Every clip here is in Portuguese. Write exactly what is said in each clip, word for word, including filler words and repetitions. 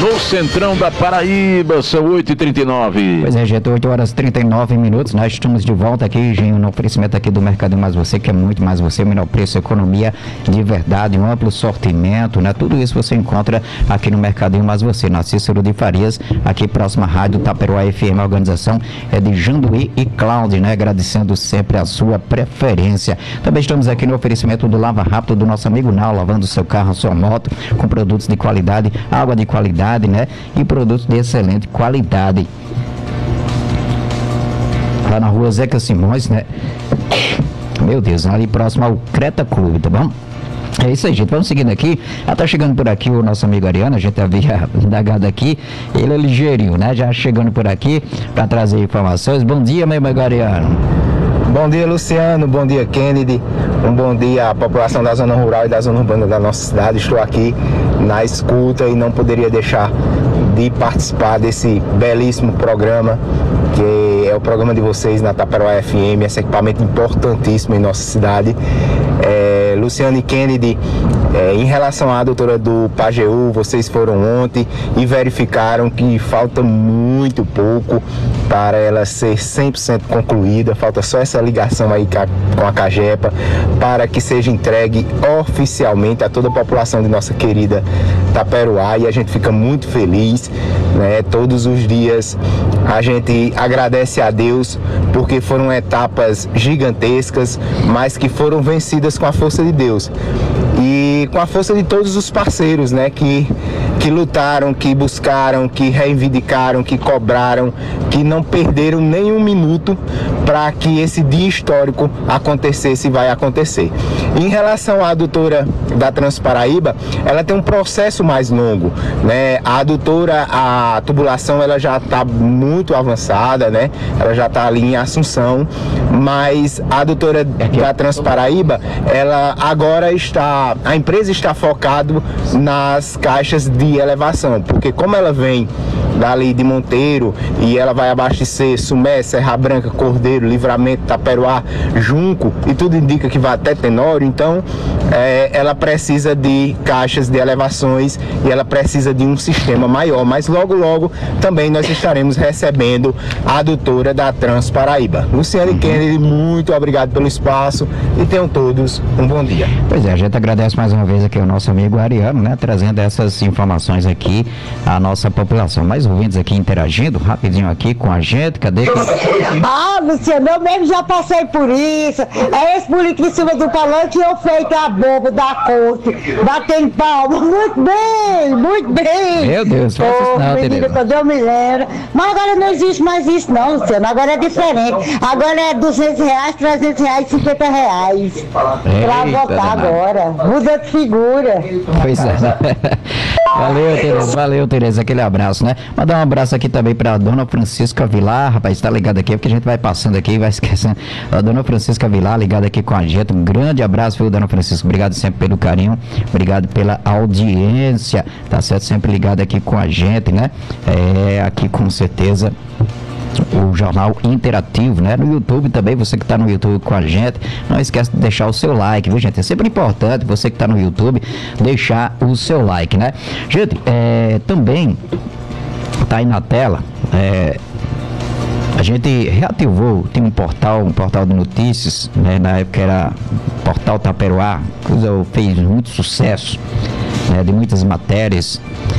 no centrão da Paraíba, são oito e trinta e nove. Pois é, gente, oito horas e trinta e nove minutos, nós estamos de volta aqui, Genho, no oferecimento aqui do Mercadinho Mais Você, que é muito mais você, menor preço, economia de verdade, um amplo sortimento, né? Tudo isso você encontra aqui no Mercadinho Mais Você, na Cícero de Farias, aqui próxima à Rádio Taperoá F M. A organização é de Janduí e Cláudio, né? Agradecendo sempre a sua preferência. Também estamos aqui no oferecimento do Lava Rápido do nosso amigo Nau, lavando seu carro, sua moto, com produtos de qualidade, água de qualidade, né? E produtos de excelente qualidade. Lá na rua Zeca Simões, né? Meu Deus, ali próximo ao Creta Clube, tá bom? É isso aí, gente. Vamos seguindo aqui. Já tá chegando por aqui o nosso amigo Ariano. A gente havia indagado aqui. Ele é ligeirinho, né? Já chegando por aqui para trazer informações. Bom dia, meu amigo Ariano. Bom dia, Luciano. Bom dia, Kennedy. Um bom dia à população da zona rural e da zona urbana da nossa cidade. Estou aqui na escuta e não poderia deixar de participar desse belíssimo programa, que é o programa de vocês na Taperoá F M, esse equipamento importantíssimo em nossa cidade. É, Luciano e Kennedy, é, em relação à doutora do Pajeú, vocês foram ontem e verificaram que falta muito pouco para ela ser cem por cento concluída, falta só essa ligação aí com a Cagepa para que seja entregue oficialmente a toda a população de nossa querida Taperoá, e a gente fica muito feliz, né? Todos os dias a gente agradece a Deus porque foram etapas gigantescas, mas que foram vencidas com a força de Deus e com a força de todos os parceiros, né? Que, que lutaram, que buscaram, que reivindicaram, que cobraram, que não perderam nem um minuto para que esse dia histórico acontecesse e vai acontecer. Em relação à adutora da Transparaíba, ela tem um processo mais longo, né? A adutora, a tubulação, ela já está muito avançada, né? Ela já está ali em Assunção, mas a adutora da Transparaíba, ela agora está, a empresa está focada nas caixas de elevação, porque como ela vem dali de Monteiro e ela vai abastecer Sumé, Serra Branca, Cordeiro, Livramento, Taperoá, Junco, e tudo indica que vai até Tenório, então é, ela precisa de caixas de elevações e ela precisa de um sistema maior, mas logo logo também nós estaremos recebendo a adutora da Transparaíba. Luciano e Kennedy, muito obrigado pelo espaço e tenham todos um bom dia. Pois é, a gente agradece mais uma vez aqui ao nosso amigo Ariano, né, trazendo essas informações aqui à nossa população. Mais ouvintes aqui interagindo rapidinho aqui com a gente, cadê? Ah, Luciano, eu mesmo já passei por isso. É esse político em cima do palanque e eu feito a boba da corte, batendo palma. Muito bem, muito bem. Meu Deus, faça isso não, menina, quando eu me lembro. Mas agora não existe mais isso não, Luciano, agora é diferente. Agora é duzentos reais, trezentos reais, cinquenta reais. Pra votar agora. Muda de figura. Pois é. Valeu, Tereza, valeu, Tereza, aquele abraço, né? Mandar um abraço aqui também pra dona Francisca Vilar, rapaz, tá ligado aqui, porque a gente vai passando aqui e vai esquecendo. A dona Francisca Vilar, ligada aqui com a gente, um grande abraço, viu, dona Francisca, obrigado sempre pelo carinho, obrigado pela audiência, tá certo? Sempre ligado aqui com a gente, né? É, aqui com certeza o Jornal Interativo, né? No YouTube também, você que está no YouTube com a gente, não esquece de deixar o seu like, viu, gente? É sempre importante você que está no YouTube deixar o seu like, né? Gente, é, também tá aí na tela, é, a gente reativou, tem um portal, um portal de notícias, né? Na época era Portal Taperoá, coisa fez muito sucesso, né? De muitas matérias.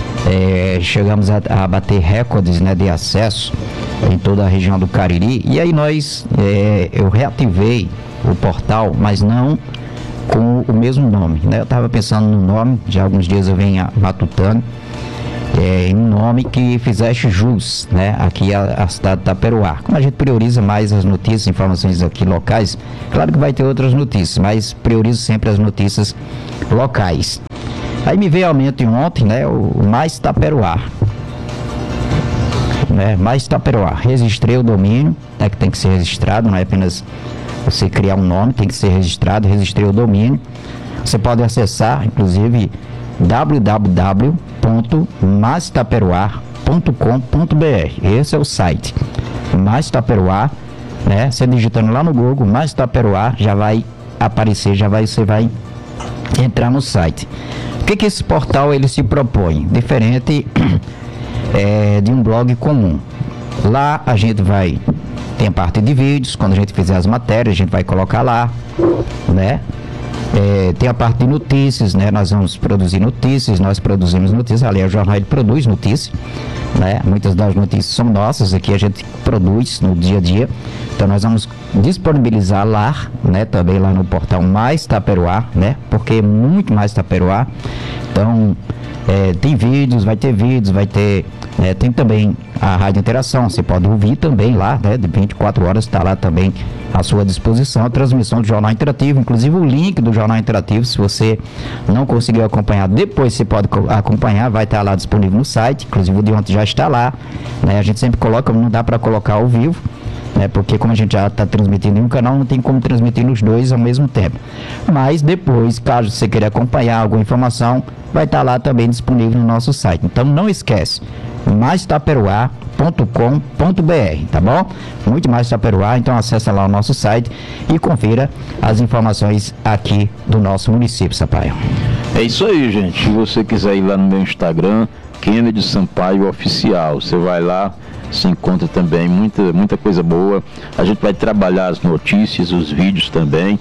É, chegamos a, a bater recordes, né, de acesso em toda a região do Cariri, e aí nós, é, eu reativei o portal, mas não com o mesmo nome, né? Eu estava pensando no nome, já há alguns dias eu venho matutando, é, em um nome que fizesse jus, né, aqui a, a cidade de Taperoá. Como a gente prioriza mais as notícias, informações aqui locais, claro que vai ter outras notícias, mas priorizo sempre as notícias locais. Aí me veio a mente ontem, né, o Mais Taperoá, né, Mais Taperoá, registrei o domínio, né, que tem que ser registrado, não é apenas você criar um nome, tem que ser registrado, registrei o domínio, você pode acessar, inclusive, w w w ponto mais taperoá ponto com ponto b r, esse é o site, Mais Taperoá, né, você digitando lá no Google, Mais Taperoá, já vai aparecer, já vai, você vai entrar no site. O que que esse portal ele se propõe? Diferente é, de um blog comum. Lá a gente vai, tem a parte de vídeos, quando a gente fizer as matérias, a gente vai colocar lá, né? É, tem a parte de notícias, né? Nós vamos produzir notícias, nós produzimos notícias, aliás, o jornal ele produz notícias, né? Muitas das notícias são nossas, aqui a gente produz no dia a dia, então nós vamos disponibilizar lá, né? Também lá no portal Mais Taperoá, né? Porque é muito mais Taperoá, então é, tem vídeos, vai ter vídeos, vai ter, é, tem também a Rádio Interação, você pode ouvir também lá, né? De vinte e quatro horas está lá também à sua disposição a transmissão do Jornal Interativo, inclusive o link do Jornal Interativo, se você não conseguiu acompanhar, depois você pode acompanhar, vai estar lá disponível no site, inclusive o de ontem já está lá, né? A gente sempre coloca, não dá para colocar ao vivo, né? Porque como a gente já está transmitindo em um canal, não tem como transmitir nos dois ao mesmo tempo, mas depois, caso você queira acompanhar alguma informação, vai estar lá também disponível no nosso site, então não esquece, mais taperoá ponto com ponto br, tá bom? Muito mais Taperoá, então acessa lá o nosso site e confira as informações aqui do nosso município, Sampaio. É isso aí, gente. Se você quiser ir lá no meu Instagram, Kennedy Sampaio Oficial, você vai lá, se encontra também muita, muita coisa boa. A gente vai trabalhar as notícias, os vídeos também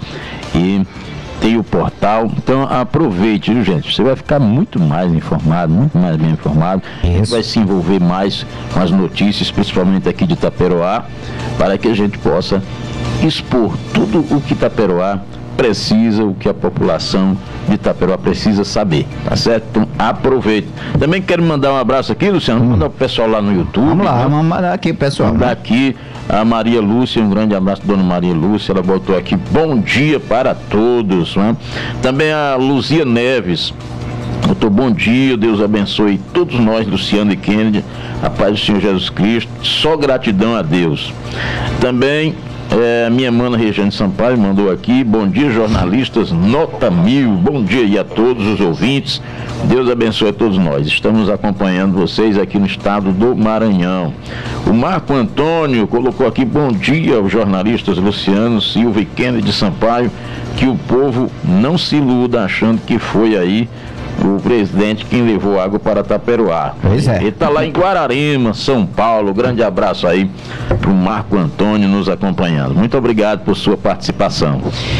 e tem o portal, então aproveite, viu, gente? Você vai ficar muito mais informado, muito mais bem informado. Isso. Vai se envolver mais com as notícias, principalmente aqui de Taperoá, para que a gente possa expor tudo o que Taperoá precisa, o que a população de Taperoá precisa saber, tá certo? Então aproveite. Também quero mandar um abraço aqui, Luciano, hum. mandar o pessoal lá no YouTube. Vamos lá, né? vamos mandar aqui, pessoal. Mandar aqui a Maria Lúcia, um grande abraço, dona Maria Lúcia, ela botou aqui, bom dia para todos, né? Também a Luzia Neves, botou bom dia, Deus abençoe todos nós, Luciano e Kennedy, a paz do Senhor Jesus Cristo, só gratidão a Deus. Também É, minha mana Regiane Sampaio mandou aqui, bom dia jornalistas, nota mil, bom dia aí a todos os ouvintes, Deus abençoe a todos nós, estamos acompanhando vocês aqui no estado do Maranhão. O Marco Antônio colocou aqui, bom dia aos jornalistas Luciano, Silva e Kennedy Sampaio, que o povo não se iluda achando que foi aí o presidente quem levou água para Taperoá. Pois é. Ele está lá em Guararema, São Paulo. Grande abraço aí para o Marco Antônio nos acompanhando. Muito obrigado por sua participação.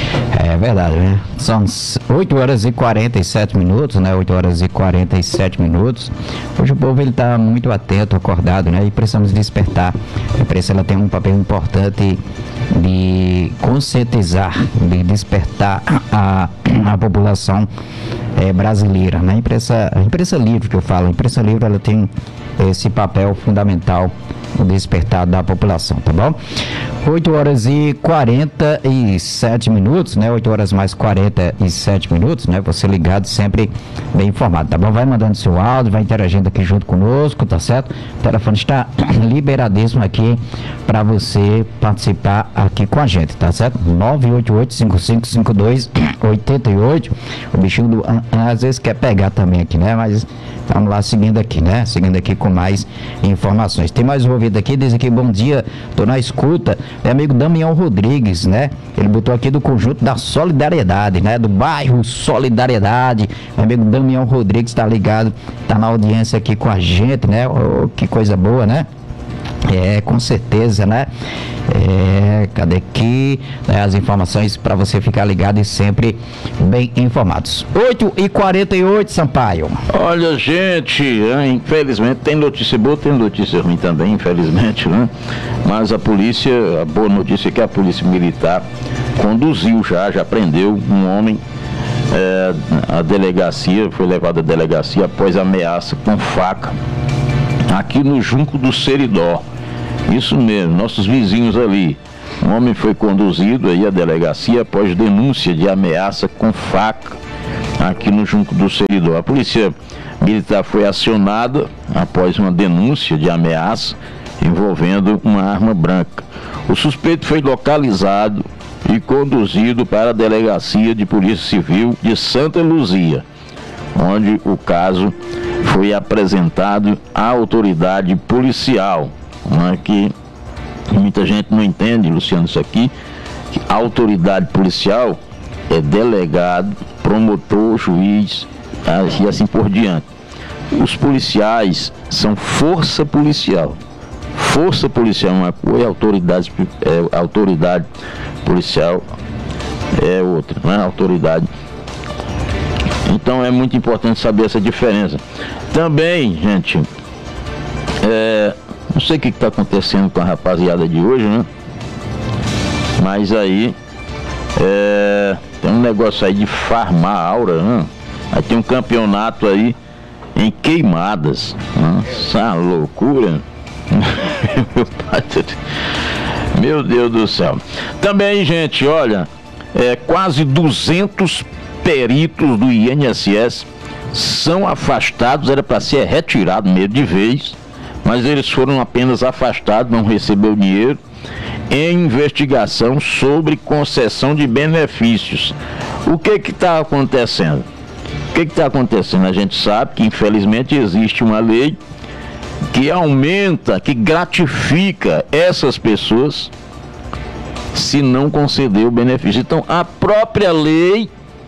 É verdade, né? São oito horas e quarenta e sete minutos, né? oito horas e quarenta e sete minutos. Hoje o povo ele está muito atento, acordado, né? E precisamos despertar. A imprensa ela tem um papel importante de conscientizar, de despertar a, a população é, brasileira, né? A imprensa, a imprensa livre que eu falo, a imprensa livre ela tem esse papel fundamental no despertar da população, tá bom? oito horas e quarenta e sete minutos, né? oito horas mais quarenta e sete minutos, né? Você ligado sempre bem informado, tá bom? Vai mandando seu áudio, vai interagindo aqui junto conosco, tá certo? O telefone está liberadíssimo aqui para você participar aqui com a gente, tá certo? nove oito oito, cinco cinco cinco dois, oito oito. O bichinho do, às vezes quer pegar também aqui, né? Mas vamos lá, seguindo aqui, né? Seguindo aqui com mais informações. Tem mais um ouvido aqui, diz aqui, bom dia, tô na escuta. É amigo Damião Rodrigues, né? Ele botou aqui do conjunto da Solidariedade, né? Do bairro Solidariedade. O amigo Damião Rodrigues tá ligado, tá na audiência aqui com a gente, né? Oh, que coisa boa, né? É, com certeza, né? É, cadê aqui né, as informações para você ficar ligado e sempre bem informados. oito e quarenta e oito, Sampaio. Olha, gente, infelizmente tem notícia boa, tem notícia ruim também, infelizmente, né? Mas a polícia, a boa notícia é que a polícia militar conduziu já, já prendeu um homem. É, a delegacia, foi levado à delegacia após ameaça com faca aqui no Junco do Seridó. Isso mesmo, nossos vizinhos ali. Um homem foi conduzido aí à delegacia após denúncia de ameaça com faca aqui no Junco do Seridó. A polícia militar foi acionada após uma denúncia de ameaça envolvendo uma arma branca. O suspeito foi localizado e conduzido para a delegacia de Polícia Civil de Santa Luzia, onde o caso foi apresentado à autoridade policial, né, que muita gente não entende, Luciano, isso aqui, que a autoridade policial é delegado, promotor, juiz e assim por diante. Os policiais são força policial. Força policial é uma coisa, autoridade, é, autoridade policial é outra, né? Autoridade. Então é muito importante saber essa diferença. Também, gente, é, não sei o que está acontecendo com a rapaziada de hoje, né? Mas aí é, tem um negócio aí de farmar aura, né? Aí tem um campeonato aí em Queimadas, né? Essa loucura. Meu pai, meu Deus do céu. Também, gente, olha, é, quase duzentos peritos do I N S S são afastados, era para ser retirado mesmo de vez, mas eles foram apenas afastados, não recebeu dinheiro, em investigação sobre concessão de benefícios. O que que está acontecendo? O que que está acontecendo? A gente sabe que, infelizmente, existe uma lei que aumenta, que gratifica essas pessoas se não conceder o benefício. Então, a própria lei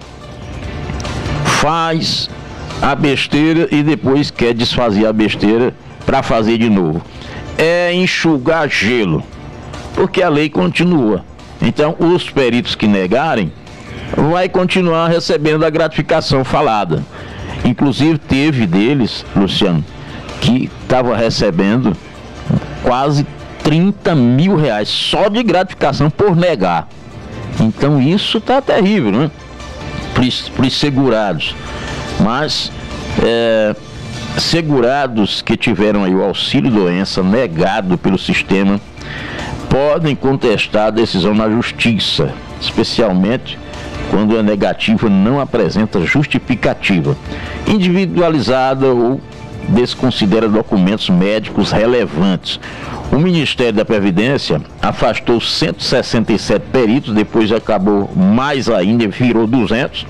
faz a besteira e depois quer desfazer a besteira para fazer de novo. É enxugar gelo, porque a lei continua. Então, os peritos que negarem vai continuar recebendo a gratificação falada. Inclusive, teve deles, Luciano, que estava recebendo quase trinta mil reais só de gratificação por negar. Então isso está terrível, né? Para os segurados. Mas é, segurados que tiveram aí o auxílio doença negado pelo sistema podem contestar a decisão na justiça, especialmente quando a negativa não apresenta justificativa individualizada ou desconsidera documentos médicos relevantes. O Ministério da Previdência afastou cento e sessenta e sete peritos, depois acabou mais ainda, virou duzentos.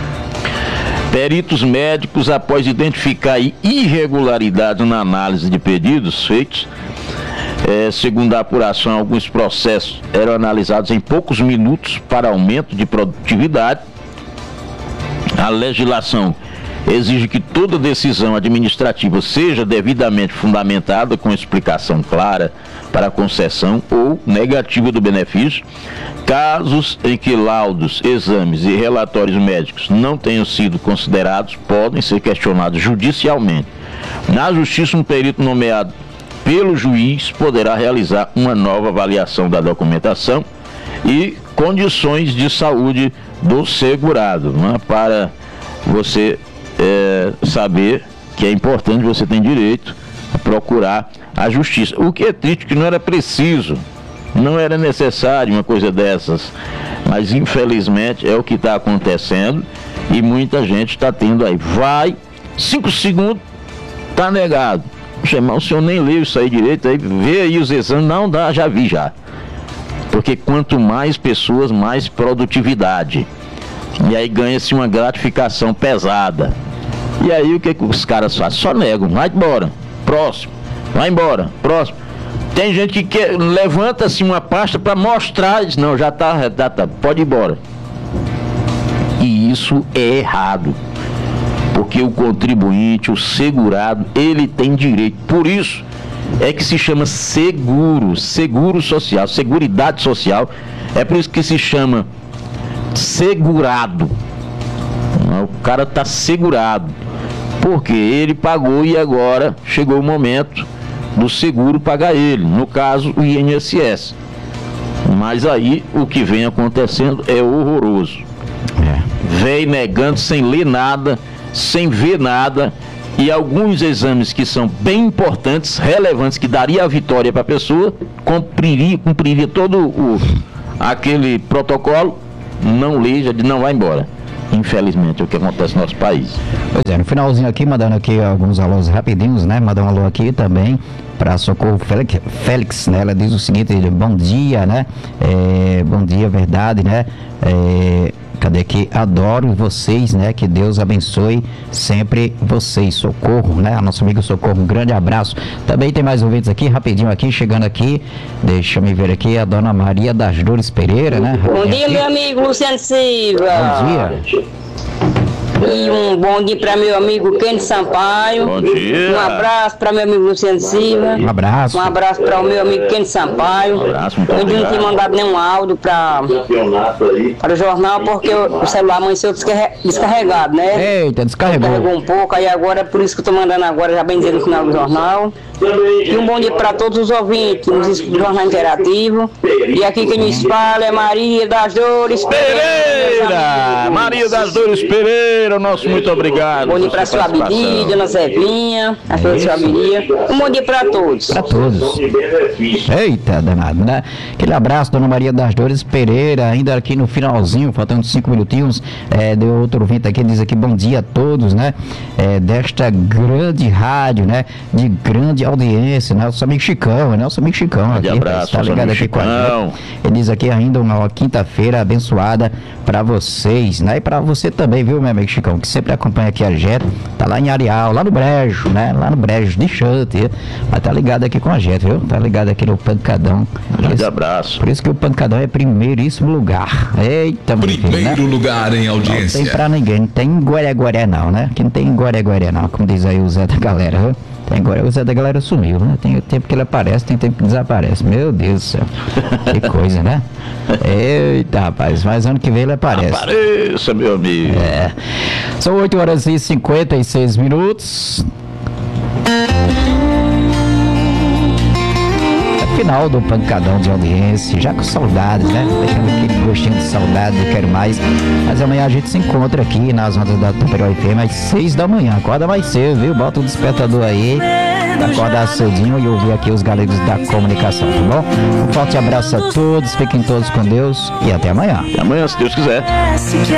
Peritos médicos, após identificar irregularidades na análise de pedidos feitos, é, segundo a apuração, alguns processos eram analisados em poucos minutos para aumento de produtividade. A legislação exige que toda decisão administrativa seja devidamente fundamentada com explicação clara para a concessão ou negativa do benefício. Casos em que laudos, exames e relatórios médicos não tenham sido considerados podem ser questionados judicialmente. Na justiça, um perito nomeado pelo juiz poderá realizar uma nova avaliação da documentação e condições de saúde do segurado, né, para você É, saber que é importante, você tem direito a procurar a justiça. O que é triste, que não era preciso, não era necessário uma coisa dessas, mas infelizmente é o que está acontecendo e muita gente está tendo aí. Vai, cinco segundos, está negado. Mas o senhor nem leu isso aí direito, aí vê aí os exames, não dá, já vi já. Porque quanto mais pessoas, mais produtividade. E aí ganha-se uma gratificação pesada. E aí o que, que os caras fazem? Só negam, vai embora, próximo, vai embora, próximo. Tem gente que quer, levanta-se uma pasta para mostrar, diz, não, já tá, já tá, pode ir embora. E isso é errado, porque o contribuinte, o segurado, ele tem direito. Por isso é que se chama seguro, seguro social, seguridade social. É por isso que se chama segurado. O cara está segurado porque ele pagou e agora chegou o momento do seguro pagar ele, no caso o I N S S. Mas aí o que vem acontecendo é horroroso. É. Vem negando sem ler nada, sem ver nada, e alguns exames que são bem importantes, relevantes, que daria a vitória para a pessoa, cumpriria, cumpriria todo o, aquele protocolo, não lê, já diz, não, vai embora. Infelizmente é o que acontece no nosso país. Pois é, no finalzinho aqui, mandando aqui alguns alôs rapidinhos, né? Mandar um alô aqui também para Socorro Félix, Félix, né? Ela diz o seguinte, bom dia, né? É, bom dia, verdade, né? É, cadê aqui? Adoro vocês, né? Que Deus abençoe sempre vocês. Socorro, né? A nossa amiga Socorro, um grande abraço. Também tem mais ouvintes aqui, rapidinho aqui, chegando aqui. Deixa eu ver aqui, a dona Maria das Dores Pereira, né? Bom dia, aqui. Meu amigo Luciano Silva. Bom dia. E um bom dia para meu amigo Kenny Sampaio. Bom dia. Um abraço para meu amigo Luciano Silva. Um abraço. Um abraço para o meu amigo Kenny Sampaio. Um abraço, muito Eu ainda não tinha obrigado. mandado nenhum áudio para para o jornal porque o celular amanheceu descarre- descarregado, né? Eita, descarregou. Carregou um pouco, aí agora é por isso que eu tô mandando agora, já bem dizer no final do jornal. E um bom dia para todos os ouvintes do Jornal Interativo. E aqui quem nos fala é Maria das Dores Pereira! Maria das Dores Pereira, nosso muito obrigado. Bom dia por para sua sua Abidi, participação. Dona Zefinha, a filha de sua Abidi. Um bom dia para todos. Pra todos. Eita, danado, né? Aquele abraço, Dona Maria das Dores Pereira, ainda aqui no finalzinho, faltando cinco minutinhos, é, deu outro ouvinte aqui, diz aqui, bom dia a todos, né? É, desta grande rádio, né? De grande audiência, né? Nosso amigo Chicão, né? Nosso amigo Chicão Grande aqui, abraço, tá nosso ligado amigo aqui com a Chicão. gente. Ele diz aqui ainda uma quinta-feira abençoada pra vocês, né? E pra você também, viu, meu amigo Chicão, que sempre acompanha aqui a gente, tá lá em Areal, lá no Brejo, né? Lá no Brejo de Chante, mas tá ligado aqui com a gente, viu? Tá ligado aqui no Pancadão. Grande Esse- abraço. Por isso que o Pancadão é primeiríssimo lugar. Eita, meu filho, né? Primeiro lugar em Não audiência. tem pra ninguém, não tem guaré-guaré não, né? Aqui não tem guaré-guaré não, como diz aí o Zé da galera, viu? Tem guaré, o Zé da galera sumiu, né? Tem o tempo que ele aparece, tem tempo que desaparece. Meu Deus do céu. Que coisa, né? Eita, rapaz, mas ano que vem ele aparece. Apareça, meu amigo. É. São oito horas e cinquenta e seis minutos. Final do Pancadão de audiência, já com saudades, né? Deixando aquele gostinho de saudade, eu quero mais. Mas amanhã a gente se encontra aqui nas ondas da Taperoá F M às seis da manhã. Acorda mais cedo, viu? Bota o despertador aí, acordar cedinho e ouvir aqui os galegos da comunicação, tá bom? Um forte abraço a todos, fiquem todos com Deus e até amanhã. E amanhã, se Deus quiser. Parece que